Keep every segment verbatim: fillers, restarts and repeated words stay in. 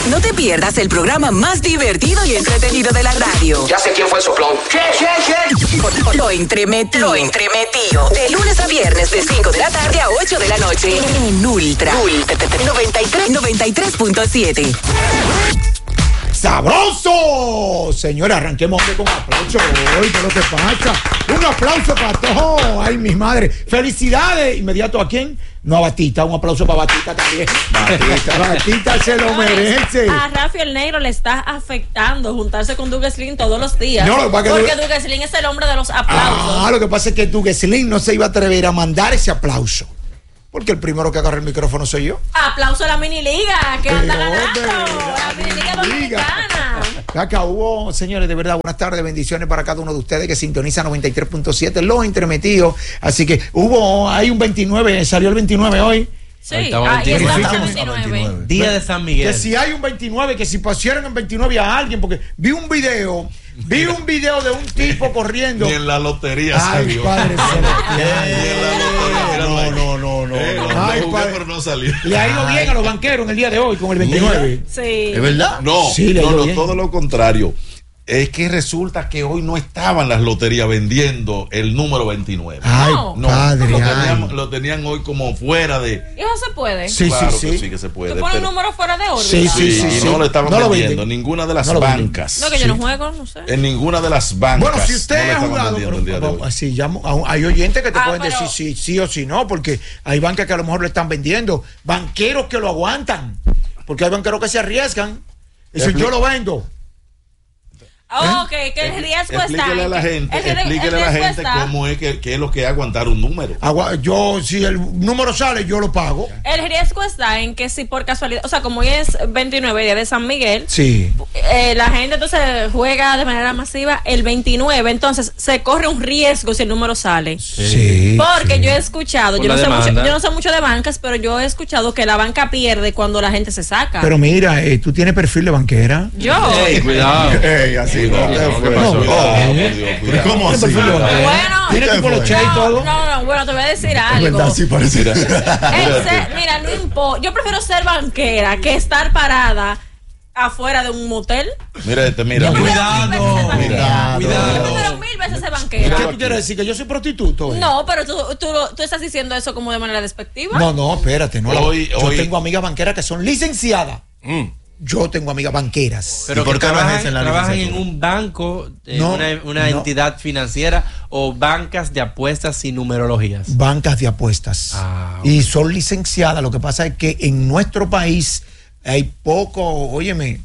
No te pierdas el programa más divertido y entretenido de la radio. Ya sé quién fue el soplón. ¿Qué, qué, qué? Lo entremetido. Lo entremetido. De lunes a viernes de cinco de la tarde a ocho de la noche. En Ultra. Ultra noventa y tres punto siete. ¡Sabroso! Señora, arranquemos con un aplauso hoy, ¿qué es lo que pasa? Un aplauso para todos. ¡Ay, mi madre! ¡Felicidades! ¿Inmediato a quién? No, a Batista, un aplauso para Batista también. Batista, Batista se lo merece. A Rafi el Negro le está afectando juntarse con Doug Slim todos los días. No, porque Doug Doug Slim es el hombre de los aplausos. Ah, lo que pasa es que Doug Slim no se iba a atrever a mandar ese aplauso. Porque el primero que agarra el micrófono soy yo. Aplauso a la mini liga, que anda ganando. La mini liga dominicana. Acá hubo, señores, de verdad, buenas tardes, bendiciones para cada uno de ustedes que sintoniza noventa y tres punto siete, los entremetidos. Así que hubo, hay un veintinueve, salió el veintinueve hoy. Sí, ahí está el veintinueve. Día de San Miguel. Que si hay un veintinueve, que si pusieron en veintinueve a alguien, porque vi un video, vi un video de un tipo corriendo. Ni en la lotería Ay, salió. Padre Ni en la lotería. No, no, no, no. Eh, no. Ay, no jugué, pero no salió. Le ha ido bien a los banqueros en el día de hoy con el veintinueve. Sí. ¿Es verdad? No, sí, no, no, bien. todo lo contrario. Es que resulta que hoy no estaban las loterías vendiendo el número veintinueve. Ay, no, padre. Lo ay. tenían, lo tenían hoy como fuera de. ¿Y eso se puede? Sí, claro sí, sí. que sí que se puede. ¿Tú pones pero, un número fuera de órbita? Sí, sí, sí, sí, y sí. no lo estaban No lo vendiendo venden. ninguna de las No lo venden. bancas. No, que yo no juego, no sé. En ninguna de las bancas. Bueno, si usted no ha lo jugado, vendiendo el día de hoy. pero, sí, ya, hay oyentes que te Ah, pueden pero- decir sí, sí o sí no, porque hay bancas que a lo mejor lo están vendiendo, banqueros que lo aguantan, porque hay banqueros que se arriesgan. Eso Expli- yo lo vendo. Oh, ok, que el riesgo está. Explíquele a la que- gente, el- el explíquele a la riesgo gente está- cómo es que, que es lo que es aguantar un número. Agua- yo, si el número sale, yo lo pago. El riesgo está en que si por casualidad, o sea, como hoy es veintinueve, día de San Miguel, Sí. eh, la gente entonces juega de manera masiva el veintinueve, entonces se corre un riesgo si el número sale. Sí. Porque sí. yo he escuchado, Por yo no, la sé mucho, demanda. yo no sé mucho de bancas, pero yo he escuchado que la banca pierde cuando la gente se saca. Pero mira, eh, tú tienes perfil de banquera. yo. Ey, cuidado. Ey, así no, ¿qué no, fue? no, No, cuidado, eh. por Dios, cuidado. ¿Cómo así? Perfil de banquera. Bueno. Tiene tu poloche y No, todo. no, no, bueno, te voy a decir Es algo. verdad, sí parece. El ser- mira, no importa. Yo prefiero ser banquera que estar parada afuera de un motel. Mira este, mira. Yo mira. prefiero mil veces ser banquera. Cuidado. Yo prefiero mil veces ser banquera. ¿Qué tú quieres decir? ¿Que yo soy prostituto? eh? No, pero tú, tú, tú estás diciendo eso como de manera despectiva. No, no, espérate. No, la- Hoy- yo hoy- tengo amigas banqueras que son licenciadas. Mm. Yo tengo amigas banqueras. Pero ¿Y por que qué no trabajan, ejercen la trabajan en licenciatura? un banco, en No, una, una no. entidad financiera o bancas de apuestas sin numerologías. Bancas de apuestas. Ah, ok. Y son licenciadas. Lo que pasa es que en nuestro país hay poco, óyeme,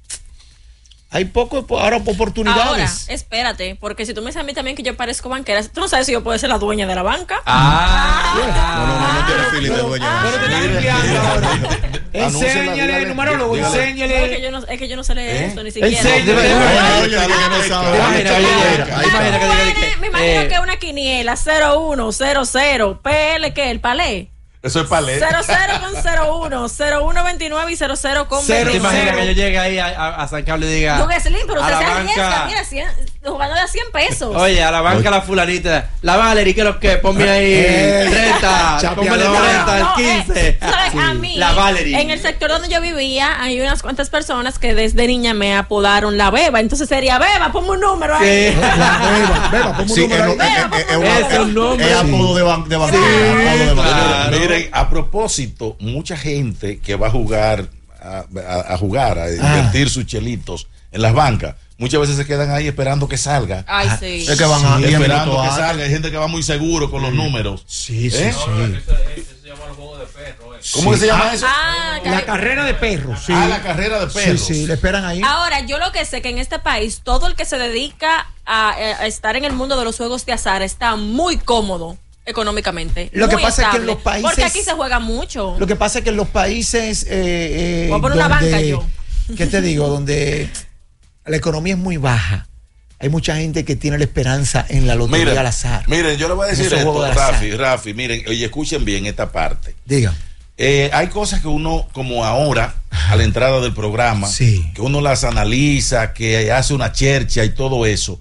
hay poco ahora Ahora, oportunidades. espérate, porque si tú me dices a mí también que yo parezco banquera, tú no sabes si yo puedo ser la dueña de la banca. Ah, No, no, no, no tiene feeling de dueña. Pero te están limpiando ahora. Enséñale el numerólogo, No, es que enséñale. yo no, es que yo no sé leer ¿Eh? eso ni siquiera. Enséñale. Oye, oye, que no sabe. Imagina, Ahí oye, está, ahí imagina está. que diga que, Me imagino eh, que una quiniela cero uno cero cero P L que el palé Eso es palé. cero cero con cero uno cero uno veintinueve y cero cero con Cero, ¿te imaginas veintinueve. que yo llegue ahí a, a- a San Carlos y diga Doug Slim, pero a usted la se arriesga, banca, mira, cien, jugando de a cien pesos. oye, a la banca la fulanita, la Valerie, ¿qué es lo que? Ponme ahí Eh, treinta, ponme chapeadora. treinta, el No, quince. eh, ¿sabes? A mí, La Valerie. en el sector donde yo vivía, hay unas cuantas personas que desde niña me apodaron la Beba. Entonces sería Beba, ponme un número ahí. Sí. Beba, beba, ponme un Sí, número es- ahí. es- es- es una- Ese es un nombre. es apodo de ban- de banquera. apodo de banquera. Claro. Miren, a propósito, mucha gente que va a jugar, a, a- a jugar, a invertir sus chelitos en las bancas, muchas veces se quedan ahí esperando que salga. Ay, sí. Es que van a diez Esperando minutos que antes. salga. Hay gente que va muy seguro con los números. Sí, sí, ¿Eh? sí. ¿Cómo que se llama eso? Ah, La ca- carrera de perros, sí. Ah, la carrera de Sí, perros. sí, le esperan ahí. Ahora, yo lo que sé que en este país, todo el que se dedica a, a estar en el mundo de los juegos de azar está muy cómodo económicamente. Lo que muy pasa es que en estable, los países- Porque aquí se juega mucho. Lo que pasa es que en los países. Eh, eh, Voy a poner una donde- banca yo. ¿Qué te digo? Donde la economía es muy baja. Hay mucha gente que tiene la esperanza en la lotería Miren, al azar. miren, yo le voy a decir Esos esto, juegos de azar. Rafi, Rafi, miren, oye, escuchen bien esta parte. Diga. Eh, hay cosas que uno, como ahora, a la entrada del programa, Sí. que uno las analiza, que hace una chercha y todo eso.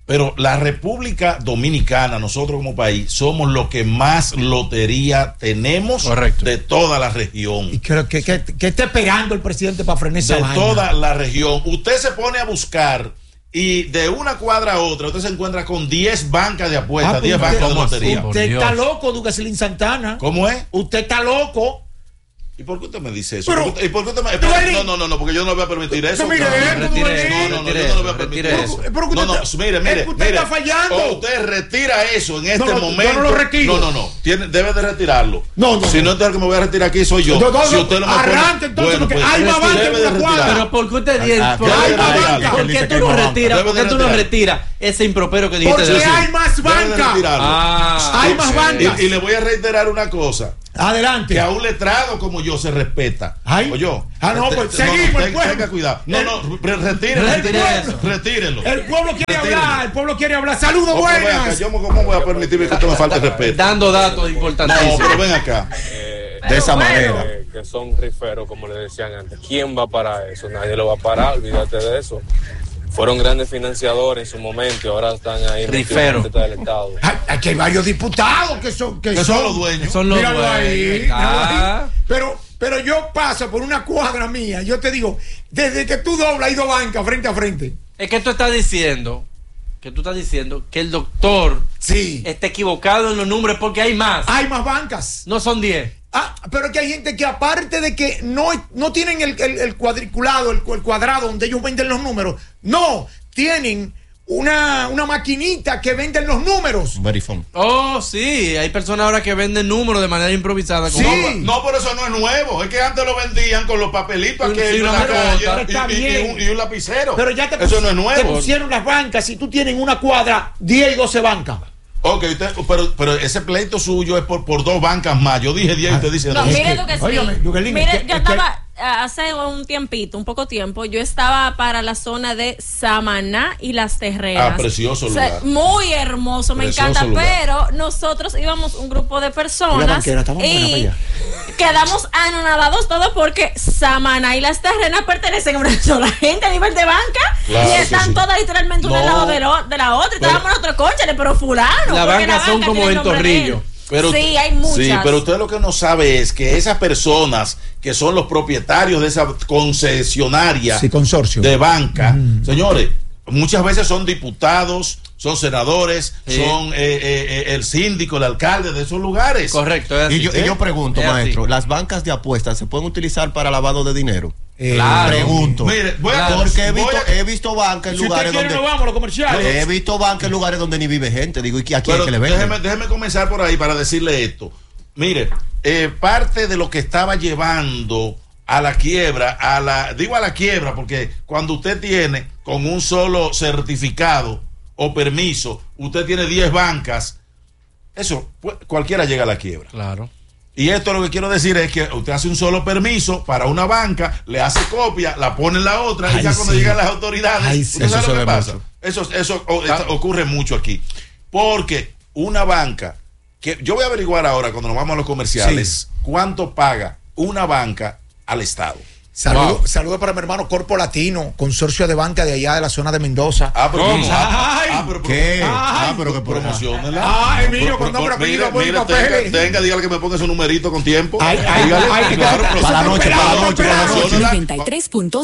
Pero la República Dominicana, nosotros como país, somos los que más lotería tenemos. Correcto. De toda la región. Y creo que, que, que está esperando el presidente para frenar esa De vaina. toda la región. Usted se pone a buscar y de una cuadra a otra usted se encuentra con diez bancas de apuestas, Ah, diez pues bancas de usted- lotería. Por Usted Dios. está loco, Duqueslin Santana. ¿Cómo es? Usted está loco. ¿Y por qué usted me dice eso? Pero- ¿Por qué- ¿Y por qué usted me.? Duvalín. No, no, no, no, porque yo no voy a permitir eso. mire, No, esto, no, Duvalín. no, no, no, Retire yo no lo voy a eso, permitir retire eso. eso. Pero que No, usted no, está- mire, mire. es que usted mire. está fallando. O usted retira eso en este No, no, yo momento. no lo retiro. No, no, no. Tiene, debe de retirarlo. No, no, Si no. no, entonces el que me voy a retirar aquí soy yo. No, no, Si no, usted no me arranque, pone, entonces, porque pues, hay más debe banca en de una retirarlo. cuadra. Pero ¿por qué usted dice? Ah, ¿Por, debe qué- de retirarlo. ¿por Él qué dice tú que no hay más retiras? banca. ¿Por qué Debe tú de no retirarlo. retiras ese impropero que dijiste? Porque de decir? hay más Debe de banca. retirarlo. Ah, Hay más ok. bancas. Y, y le voy a reiterar una cosa. Adelante. Que a un letrado como yo se respeta. Ay. O yo. Ah, no, Este- pues no, seguimos, no, el ten- pueblo. tenga cuidado. No, El- no, re- retírenlo. Retire Retírenlo. eso. Retírenlo. El pueblo quiere Retírenlo. hablar, el pueblo quiere hablar. Saludos, Oh, pero ven acá, buenas. yo me- ¿Cómo voy a permitir que usted me falte respeto? Dando datos No, importantísimos. pero ven acá. De esa manera. Eh, que son riferos, como le decían antes. ¿Quién va a parar eso? Nadie lo va a parar, olvídate de eso. Fueron grandes financiadores en su momento y ahora están ahí Rifero. metidos en del Estado. Ay, aquí hay varios diputados que son que, Que son los dueños. Son los Míralo dueños. ahí, Está. míralo ahí. Pero, pero yo paso por una cuadra mía, yo te digo, desde que tú doblas hay dos bancas frente a frente. Es que tú estás diciendo, que tú estás diciendo que el doctor Sí. está equivocado en los números porque hay más. Hay más bancas. No son diez. Ah, pero es que hay gente que aparte de que no, no tienen el, el- el cuadriculado, el, el cuadrado donde ellos venden los números, no, tienen una, una maquinita que venden los números. Verifone. Oh, sí. Hay personas ahora que venden números de manera improvisada. Sí. como- No, pero eso no es nuevo. Es que antes lo vendían con los papelitos Sí, aquellos en una la pelota. calle Está y, y- y bien. un, y un lapicero. Pero ya te, eso pus- no es te nuevo. pusieron las bancas. Si tú tienes una cuadra, diez y doce bancas. Ok, usted, pero, pero ese pleito suyo es por, por dos bancas más. Yo dije diez y usted dice No, dos. Es mire que- tú que sí. óigame, Duqueslin, Mire, es que- yo es que- estaba hace un tiempito, un poco tiempo, yo estaba para la zona de Samaná y Las Terrenas. Ah, precioso O sea, lugar. muy hermoso, me Precioso encanta, lugar. pero nosotros íbamos un grupo de Una personas banquera, estamos buenas para y allá. quedamos anonadados todos porque Samaná y Las Terrenas pertenecen a una sola gente a nivel de banca Claro y que están sí. todas literalmente una No. al lado de, lo- de la otra y Pero- estábamos nosotros, conchale, pero fulano. Las porque bancas son banca como tiene el nombre de Torrillo. él. Pero, sí, hay muchas. Sí, pero usted lo que no sabe es que esas personas que son los propietarios de esa concesionaria Sí, consorcio. de banca, Mm. señores, muchas veces son diputados, son senadores, Sí. son eh, eh, eh, el síndico, el alcalde de esos lugares. Correcto, es así. Y yo, y yo pregunto, Es así. maestro, ¿las bancas de apuestas se pueden utilizar para lavado de dinero? Eh, Claro. Pregunto. Mire, voy a, Porque he voy visto, a- he visto bancas en Si usted lugares quiere, donde. nos vamos a los comerciales. He visto bancas en lugares donde ni vive gente. Digo, ¿y aquí a quién Pero es que le venden? déjeme, déjeme comenzar por ahí para decirle esto. Mire, eh, parte de lo que estaba llevando a la quiebra, a la, digo a la quiebra, porque cuando usted tiene con un solo certificado o permiso, usted tiene diez bancas, eso, pues, cualquiera llega a la quiebra. Claro. Y esto lo que quiero decir es que usted hace un solo permiso para una banca, le hace copia, la pone en la otra y Ay, ya cuando sí. llegan las autoridades, Ay, sí. ¿usted sabe Eso lo se que ve pasa? mucho. Eso, eso o- esto ocurre mucho aquí. Porque una banca, que yo voy a averiguar ahora cuando nos vamos a los comerciales, cuánto paga una banca al Estado. Saludos Wow. saludo para mi hermano Corpo Latino, consorcio de banca de allá de la zona de Mendoza. Ah, pero ¿Cómo? ah, Ay, ah, pero ¿Qué? Ay, Ah, pero que por promocionenla. Ah, Emilio, Pro- con pro- nombre, mire, apellido, buen mire, papel. tenga, tenga, dígale que me ponga su numerito con tiempo. Ay, ay, Dígale, ay, claro, ay, pero- para la noche, para la noche, para la noche. promocionenla. noventa y tres punto